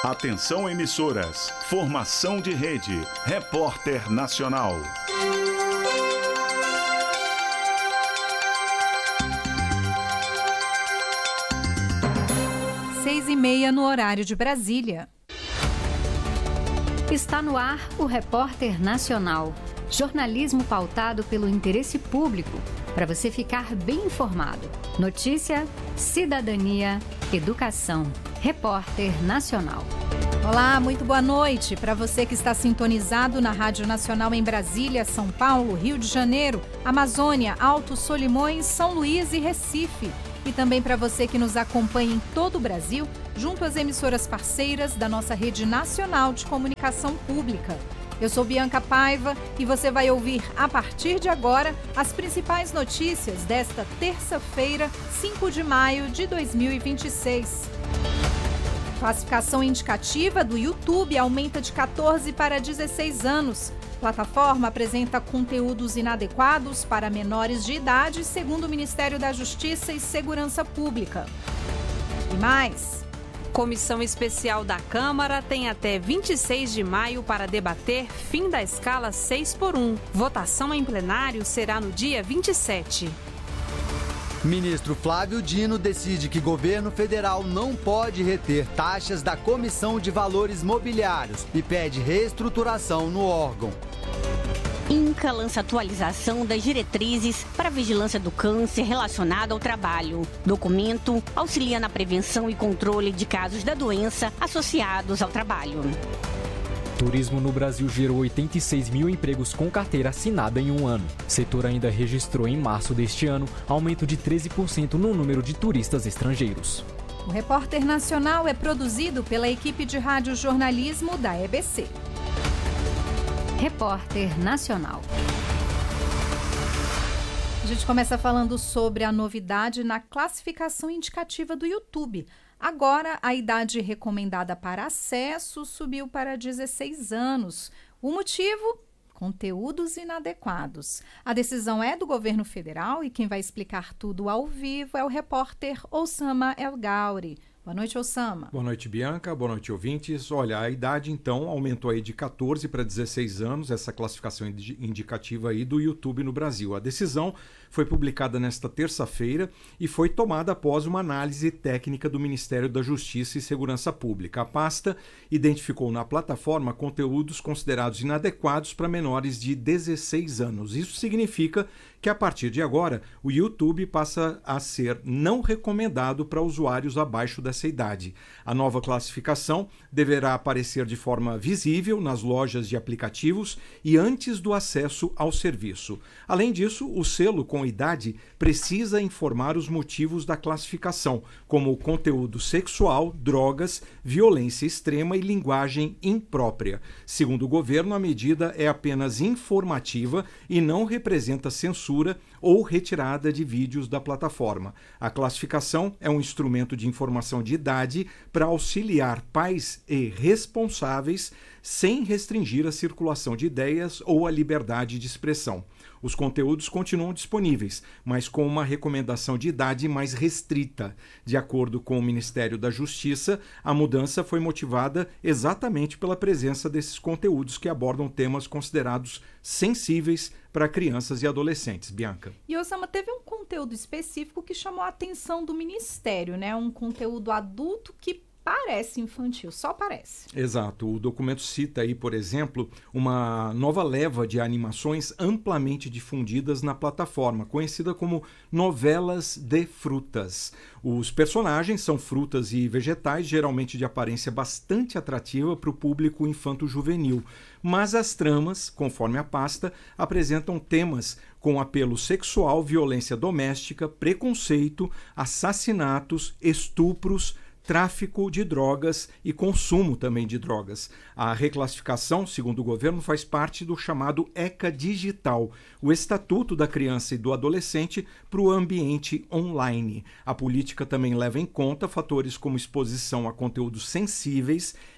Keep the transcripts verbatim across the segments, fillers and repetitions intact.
Atenção emissoras, formação de rede, Repórter Nacional. Seis e meia no horário de Brasília. Está no ar o Repórter Nacional. Jornalismo pautado pelo interesse público, para você ficar bem informado. Notícia, cidadania, educação. Repórter Nacional. Olá, muito boa noite para você que está sintonizado na Rádio Nacional em Brasília, São Paulo, Rio de Janeiro, Amazônia, Alto Solimões, São Luís e Recife. E também para você que nos acompanha em todo o Brasil, junto às emissoras parceiras da nossa Rede Nacional de Comunicação Pública. Eu sou Bianca Paiva e você vai ouvir, a partir de agora, as principais notícias desta terça-feira, cinco de maio de dois mil e vinte e seis. Classificação indicativa do YouTube aumenta de quatorze para dezesseis anos. Plataforma apresenta conteúdos inadequados para menores de idade, segundo o Ministério da Justiça e Segurança Pública. E mais... Comissão Especial da Câmara tem até vinte e seis de maio para debater fim da escala seis por um. Votação em plenário será no dia vinte e sete. Ministro Flávio Dino decide que governo federal não pode reter taxas da Comissão de Valores Mobiliários e pede reestruturação no órgão. INCA lança atualização das diretrizes para a vigilância do câncer relacionada ao trabalho. Documento auxilia na prevenção e controle de casos da doença associados ao trabalho. Turismo no Brasil gerou oitenta e seis mil empregos com carteira assinada em um ano. O setor ainda registrou em março deste ano aumento de treze por cento no número de turistas estrangeiros. O Repórter Nacional é produzido pela equipe de radiojornalismo da E B C. Repórter Nacional. A gente começa falando sobre a novidade na classificação indicativa do YouTube. Agora, a idade recomendada para acesso subiu para dezesseis anos. O motivo? Conteúdos inadequados. A decisão é do governo federal e quem vai explicar tudo ao vivo é o repórter Osama El Gauri. Boa noite, Osama. Boa noite, Bianca. Boa noite, ouvintes. Olha, a idade, então, aumentou aí de quatorze para dezesseis anos, essa classificação indicativa aí do YouTube no Brasil. A decisão foi publicada nesta terça-feira e foi tomada após uma análise técnica do Ministério da Justiça e Segurança Pública. A pasta identificou na plataforma conteúdos considerados inadequados para menores de dezesseis anos. Isso significa que, a partir de agora, o YouTube passa a ser não recomendado para usuários abaixo dessa idade. A nova classificação deverá aparecer de forma visível nas lojas de aplicativos e antes do acesso ao serviço. Além disso, o selo com idade precisa informar os motivos da classificação, como conteúdo sexual, drogas, violência extrema e linguagem imprópria. Segundo o governo, a medida é apenas informativa e não representa censura ou retirada de vídeos da plataforma. A classificação é um instrumento de informação de idade para auxiliar pais e responsáveis sem restringir a circulação de ideias ou a liberdade de expressão. Os conteúdos continuam disponíveis, mas com uma recomendação de idade mais restrita. De acordo com o Ministério da Justiça, a mudança foi motivada exatamente pela presença desses conteúdos que abordam temas considerados sensíveis para crianças e adolescentes. Bianca. E, Osama, teve um conteúdo específico que chamou a atenção do Ministério, né? Um conteúdo adulto que parece infantil, só parece. Exato. O documento cita aí, por exemplo, uma nova leva de animações amplamente difundidas na plataforma, conhecida como novelas de frutas. Os personagens são frutas e vegetais, geralmente de aparência bastante atrativa para o público infanto-juvenil. Mas as tramas, conforme a pasta, apresentam temas com apelo sexual, violência doméstica, preconceito, assassinatos, estupros, tráfico de drogas e consumo também de drogas. A reclassificação, segundo o governo, faz parte do chamado ECA Digital, o Estatuto da Criança e do Adolescente para o ambiente online. A política também leva em conta fatores como exposição a conteúdos sensíveis,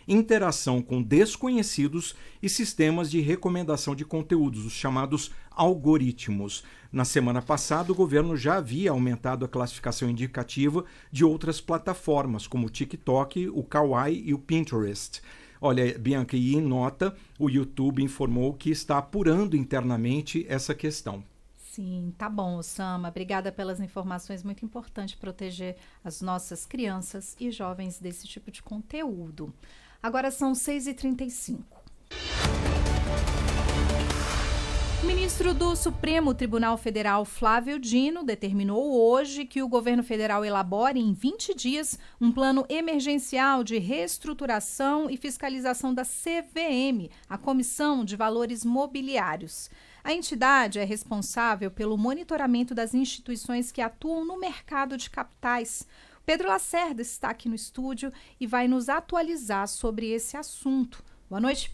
interação com desconhecidos e sistemas de recomendação de conteúdos, os chamados algoritmos. Na semana passada, o governo já havia aumentado a classificação indicativa de outras plataformas, como o TikTok, o Kawaii e o Pinterest. Olha, Bianca, e em nota, o YouTube informou que está apurando internamente essa questão. Sim, tá bom, Osama. Obrigada pelas informações. Muito importante proteger as nossas crianças e jovens desse tipo de conteúdo. Agora são seis e trinta e cinco. O ministro do Supremo Tribunal Federal, Flávio Dino, determinou hoje que o governo federal elabore em vinte dias um plano emergencial de reestruturação e fiscalização da C V M, a Comissão de Valores Mobiliários. A entidade é responsável pelo monitoramento das instituições que atuam no mercado de capitais. Pedro Lacerda está aqui no estúdio e vai nos atualizar sobre esse assunto. Boa noite,